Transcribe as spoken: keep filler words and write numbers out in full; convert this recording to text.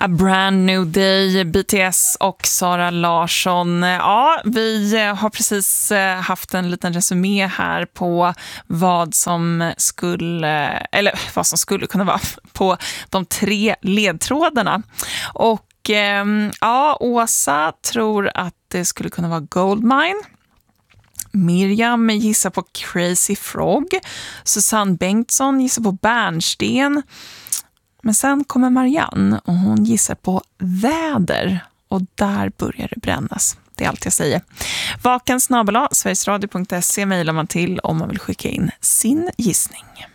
A Brand New Day, B T S och Sara Larsson. Ja, vi har precis haft en liten resumé här på vad som skulle, eller vad som skulle kunna vara på de tre ledtrådarna. Och ja, Åsa tror att det skulle kunna vara Goldmine. Miriam gissar på Crazy Frog. Susanne Bengtsson gissar på Bärnsten. Men sen kommer Marianne och hon gissar på väder. Och där börjar det brännas. Det är allt jag säger. Vaken snabel-a sverigesradio punkt se mejlar man till om man vill skicka in sin gissning.